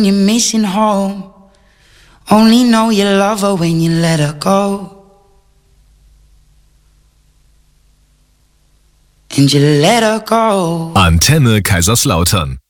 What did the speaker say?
You're missing home. Only know you love her when you let her go. And you let her go. Antenne Kaiserslautern.